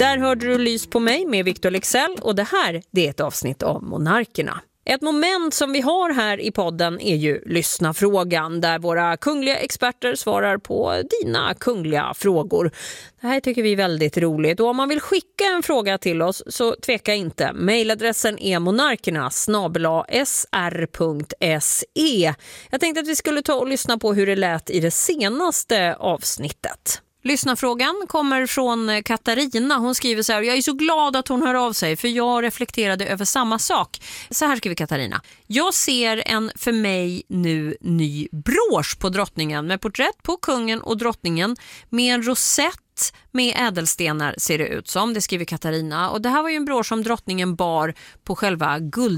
Där hörde du Lys på mig med Victor Leksell och det här det är ett avsnitt av Monarkerna. Ett moment som vi har här i podden är ju lyssna frågan där våra kungliga experter svarar på dina kungliga frågor. Det här tycker vi är väldigt roligt och om man vill skicka en fråga till oss så tveka inte. Mailadressen är monarkerna@sr.se. Jag tänkte att vi skulle ta och lyssna på hur det lät i det senaste avsnittet. Lyssnarfrågan kommer från Katarina. Hon skriver så här: jag är så glad att hon hör av sig för jag reflekterade över samma sak. Så här skriver Katarina. Jag ser en för mig nu ny brosch på drottningen med porträtt på kungen och drottningen med en rosett med ädelstenar ser det ut som, det skriver Katarina. Och det här var ju en brosch som drottningen bar på själva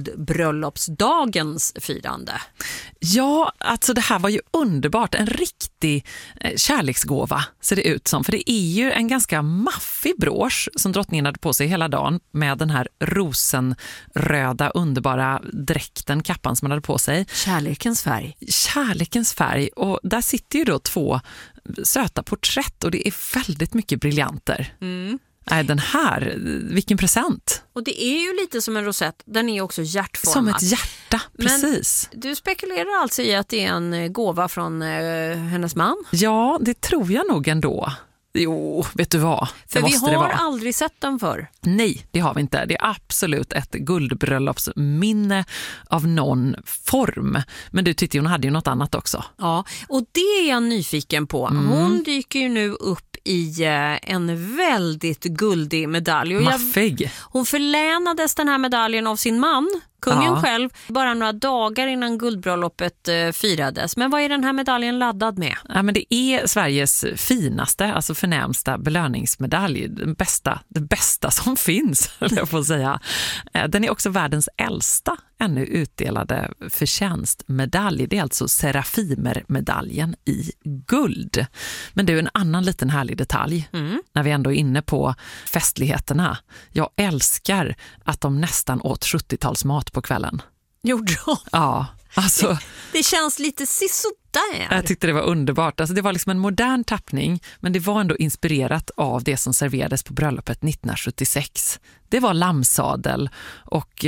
guldbröllopsdagens firande. Ja, alltså det här var ju underbart. En riktig kärleksgåva ser det ut som. För det är ju en ganska maffig brosch som drottningen hade på sig hela dagen med den här rosenröda underbara dräkten, kappan som hon hade på sig. Kärlekens färg. Kärlekens färg. Och där sitter ju då två söta porträtt och det är väldigt mycket briljanter. Den här, vilken present. Och det är ju lite som en rosett, den är också hjärtformad. Som ett hjärta, precis. Men du spekulerar alltså i att det är en gåva från hennes man? Ja, det tror jag nog ändå. Jo, vet du vad? För vi har aldrig sett den förr. Nej, det har vi inte. Det är absolut ett guldbröllopsminne av någon form. Men du tyckte hon hade ju något annat också. Ja, och det är jag nyfiken på. Hon dyker ju nu upp i en väldigt guldig medalj. Och maffig. Hon förlänades den här medaljen av sin man, kungen själv, bara några dagar innan guldbröllopet firades. Men vad är den här medaljen laddad med? Ja, men det är Sveriges finaste, alltså förnämsta belöningsmedalj. Det bästa som finns, jag får säga. Den är också världens äldsta ännu utdelade förtjänstmedalj. Det är alltså Serafimermedaljen i guld. Men det är en annan liten härlig detalj när vi ändå är inne på festligheterna. Jag älskar att de nästan åt 70-talsmat på kvällen. Gjorde de? Ja, alltså... Det känns lite sisådär. Jag tyckte det var underbart. Alltså det var liksom en modern tappning, men det var ändå inspirerat av det som serverades på bröllopet 1976. Det var lammsadel och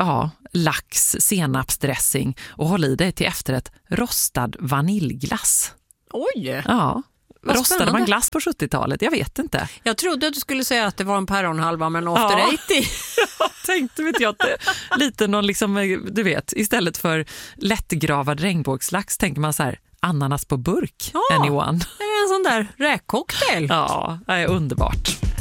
lax, senapsdressing och håll i dig till efterrätt rostad vaniljglass. Oj! Ja. Rostade man glass på 70-talet? Jag vet inte. Jag trodde att du skulle säga att det var en päronhalva med en after 80. Jag tänkte, vet jag, att lite någon liksom, du vet, istället för lättgravad regnbågslax tänker man så här, ananas på burk. Anyone? Det är en sån där räkcocktail. Ja, det är underbart.